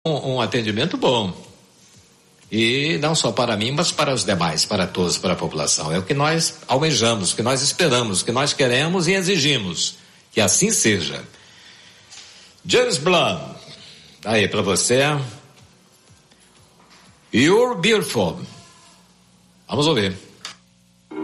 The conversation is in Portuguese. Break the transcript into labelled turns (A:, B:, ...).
A: um atendimento bom. E não só para mim, mas para os demais, para todos, para a população. É o que nós almejamos, o que nós esperamos, o que nós queremos e exigimos. Que assim seja. James Blunt, aí para você. You're Beautiful. Vamos ouvir.